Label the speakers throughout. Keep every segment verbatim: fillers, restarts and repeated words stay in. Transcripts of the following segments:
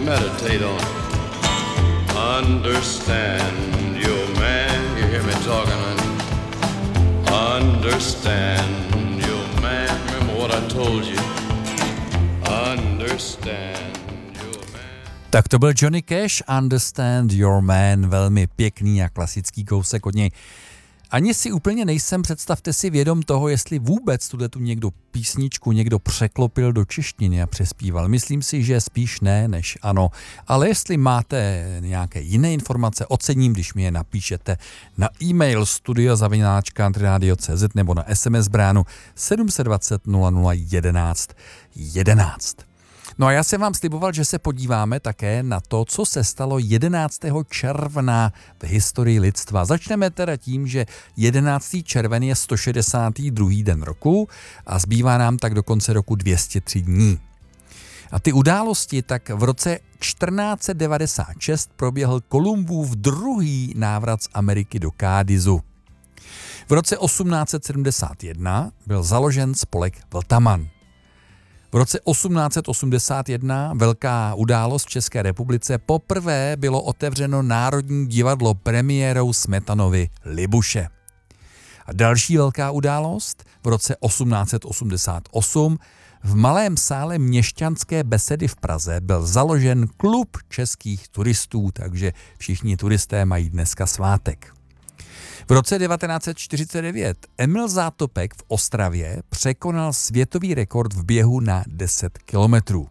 Speaker 1: meditate on it. Understand your man, you hear me talking, honey. Understand your man, remember what I told you. Understand your man.
Speaker 2: Tak to byl Johnny Cash, Understand Your Man, velmi pěkný a klasický kousek od něj. Ani si úplně nejsem, představte si, vědom toho, jestli vůbec tu někdo písničku někdo překlopil do češtiny a přespíval. Myslím si, že spíš ne, než ano. Ale jestli máte nějaké jiné informace, ocením, když mi je napíšete na e-mail studio zavináč country radio tečka cz nebo na es em es bránu sedm dva nula nula nula jedenáct jedenáct. No a já jsem vám sliboval, že se podíváme také na to, co se stalo jedenáctého června v historii lidstva. Začneme teda tím, že jedenáctého červen je sto šedesátý druhý den roku a zbývá nám tak do konce roku dvě stě tři dní. A ty události, tak v roce čtrnáct set devadesát šest proběhl Kolumbův druhý návrat z Ameriky do Kádizu. V roce osmnáct set sedmdesát jedna byl založen spolek Vltaman. V roce osmnáct set osmdesát jedna, velká událost v České republice, poprvé bylo otevřeno Národní divadlo premiérou Smetanovy Libuše. A další velká událost, v roce osmnáct set osmdesát osm v malém sále Měšťanské besedy v Praze byl založen klub českých turistů, takže všichni turisté mají dneska svátek. V roce devatenáct set čtyřicet devět Emil Zátopek v Ostravě překonal světový rekord v běhu na deset kilometrů.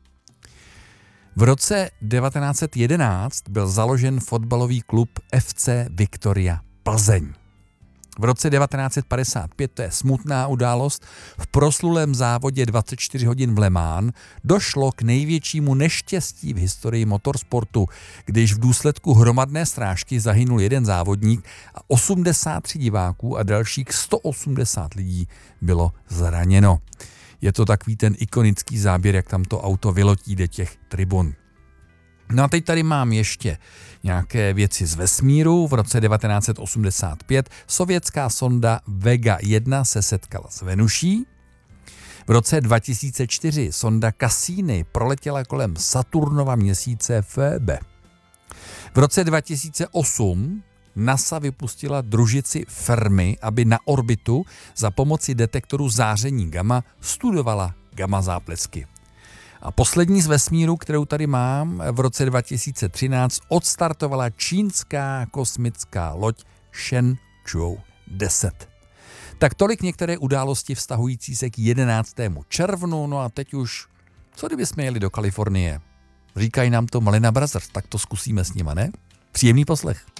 Speaker 2: V roce devatenáct set jedenáct byl založen fotbalový klub ef cé Viktoria Plzeň. V roce devatenáct set padesát pět, to je smutná událost, v proslulém závodě dvacet čtyři hodin v Le Mans došlo k největšímu neštěstí v historii motorsportu, když v důsledku hromadné srážky zahynul jeden závodník a osmdesát tři diváků a dalších sto osmdesát lidí bylo zraněno. Je to takový ten ikonický záběr, jak tam to auto vylotí do těch tribun. No a teď tady mám ještě nějaké věci z vesmíru. V roce devatenáct set osmdesát pět sovětská sonda Vega jedna se setkala s Venuší. V roce dva tisíce čtyři sonda Cassini proletěla kolem Saturnova měsíce Phoebe. V roce dva tisíce osm NASA vypustila družici Fermi, aby na orbitu za pomoci detektoru záření gamma studovala gamma záblesky. A poslední z vesmíru, kterou tady mám, v roce dva tisíce třináct odstartovala čínská kosmická loď Shenzhou deset. Tak tolik některé události vztahující se k jedenáctému červnu, no a teď už, co kdybychom jeli do Kalifornie? Říkají nám to Malina Brothers, tak to zkusíme s nima, ne? Příjemný poslech.